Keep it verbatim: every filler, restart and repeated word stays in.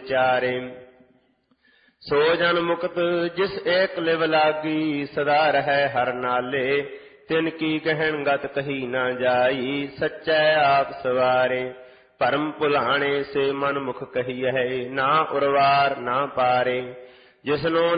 ਵਿਚਾਰੇ। ਸੋ ਜਨ ਮੁਕਤ ਜਿਸ ਏਕ ਲਿਵ ਲਾਗੀ, ਸਦਾ ਰਹੈ ਹਰ ਨਾਲੇ। ਤਿਨ ਕੀ ਕਹਿਣ ਗਤ ਕਹੀ ਨਾ ਜਾਈ, ਸੱਚੈ ਆਪ ਸਵਾਰੇ। ਭਰਮ ਭੁਲਾਣੇ ਸੇ ਮਨ ਮੁਖ ਕਹੀਐ, ਨਾ ਉਰਵਾਰ ਨਾ ਪਾਰੇ। ਜਿਸਨੋ